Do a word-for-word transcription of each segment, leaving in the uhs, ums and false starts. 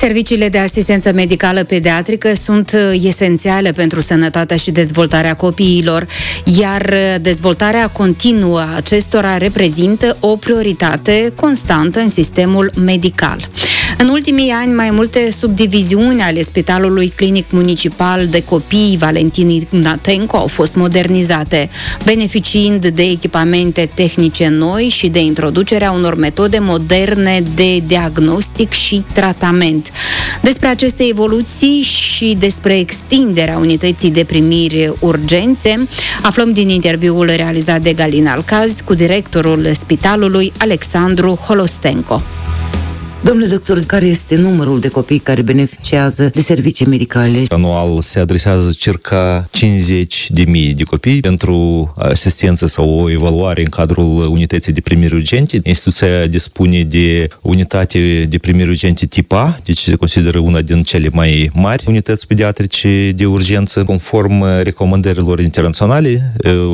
Serviciile de asistență medicală pediatrică sunt esențiale pentru sănătatea și dezvoltarea copiilor, iar dezvoltarea continuă a acestora reprezintă o prioritate constantă în sistemul medical. În ultimii ani, mai multe subdiviziuni ale Spitalului Clinic Municipal de Copii Valentin Ignatencu au fost modernizate, beneficiind de echipamente tehnice noi și de introducerea unor metode moderne de diagnostic și tratament. Despre aceste evoluții și despre extinderea unității de primiri urgențe aflăm din interviul realizat de Galina Alcaz cu directorul spitalului, Alexandru Holostenco. Domnule doctor, care este numărul de copii care beneficiază de servicii medicale? Anual se adresează circa cincizeci de mii de copii pentru asistență sau o evaluare în cadrul unității de primiri urgente. Instituția dispune de unitate de primiri urgente tip A, deci se consideră una din cele mai mari unități pediatrice de urgență. Conform recomandărilor internaționale,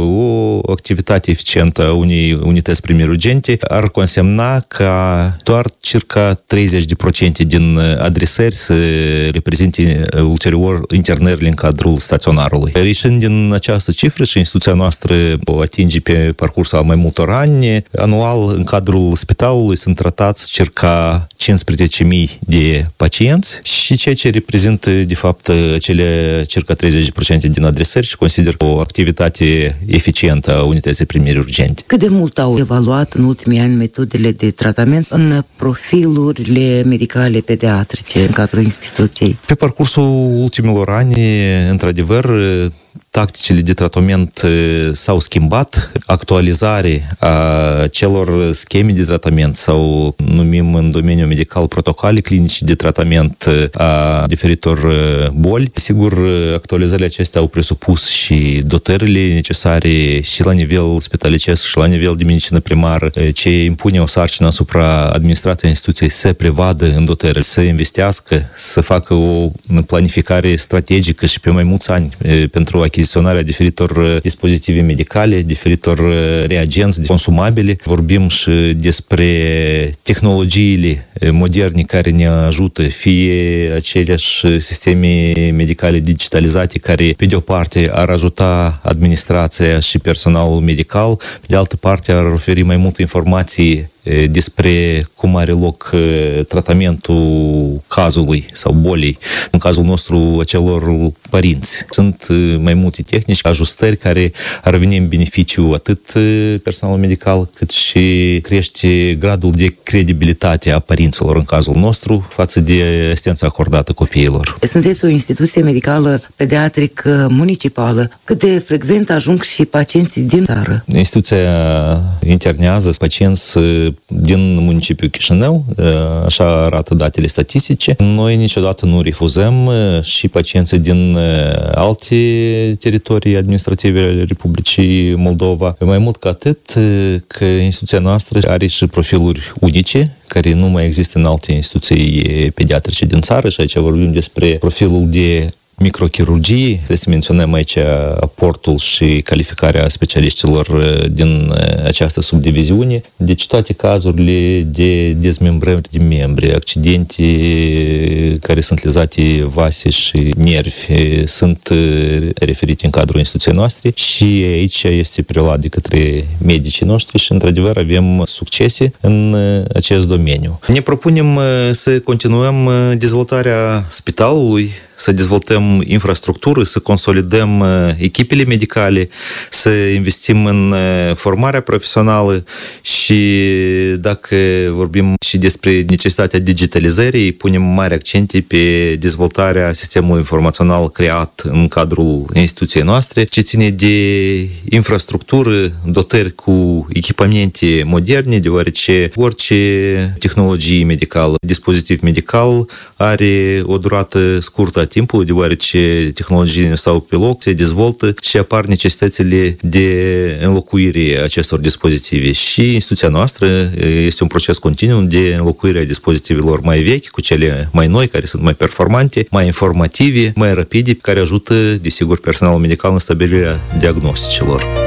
o activitate eficientă a unei unități primiri urgente ar consemna ca doar circa treizeci la sută din adresări să reprezinte ulterior internările în cadrul staționarului. Reșind din această cifră și instituția noastră o atinge pe parcursul a mai multor ani, anual în cadrul spitalului sunt tratați circa cincisprezece mii de pacienți și ceea ce reprezintă de fapt cele circa treizeci la sută din adresări și consider o activitate eficientă a unității primiri urgente. Cât de mult au evaluat în ultimii ani metodele de tratament în profilul medicale pediatrice în cadrul instituției? Pe parcursul ultimilor ani, într-adevăr, tacticile de tratament s-au schimbat, actualizare a celor scheme de tratament sau numim în domeniul medical protocole clinice de tratament a diferitor boli. Sigur, actualizările acestea au presupus și dotările necesare și la nivel spitalicesc și la nivel de medicină primară, ce impune o sarcină asupra administrației instituției să prevadă în dotări, să investească, să facă o planificare strategică și pe mai mulți ani pentru achiziționarea diferitor dispozitive medicale, diferitor reagenți consumabile. Vorbim și despre tehnologiile moderne care ne ajută, fie aceleași sisteme medicale digitalizate care, pe de o parte, ar ajuta administrația și personalul medical, pe de altă parte, ar oferi mai multă informație despre cum are loc tratamentul cazului sau bolii, în cazul nostru acelor părinți. Sunt mai multe tehnici, ajustări care ar veni în beneficiu atât personalul medical, cât și crește gradul de credibilitate a părinților în cazul nostru față de asistența acordată copiilor. Sunteți o instituție medicală pediatrică municipală. Cât de frecvent ajung și pacienții din țară? Instituția internează pacienți din municipiul Chișinău, așa arată datele statistice. Noi niciodată nu refuzăm și pacienții din alte teritorii administrative ale Republicii Moldova. Mai mult ca atât, că instituția noastră are și profiluri unice, care nu mai există în alte instituții pediatrice din țară și aici vorbim despre profilul de microchirurgie. Trebuie să menționăm aici aportul și calificarea specialiștilor din această subdiviziune. Deci toate cazurile de dezmembrări de membri, accidente care sunt lezate vase și nervi sunt referite în cadrul instituției noastre și aici este preluat de către medicii noștri și într-adevăr avem succese în acest domeniu. Ne propunem să continuăm dezvoltarea spitalului, să dezvoltăm infrastructură, să consolidăm echipele medicale, să investim în formarea profesională și dacă vorbim și despre necesitatea digitalizării, punem mari accente pe dezvoltarea sistemului informațional creat în cadrul instituției noastre, ce ține de infrastructură, dotări cu echipamente moderne, deoarece orice tehnologie medicală, dispozitiv medical are o durată scurtă a timpului, deoarece tehnologiile stau pe loc, se dezvoltă și apar necesitățile de înlocuire acestor dispozitive. Și instituția noastră este un proces continuu de înlocuire a dispozitivelor mai vechi cu cele mai noi, care sunt mai performante, mai informative, mai rapide, care ajută, desigur, personalul medical în stabilirea diagnosticilor.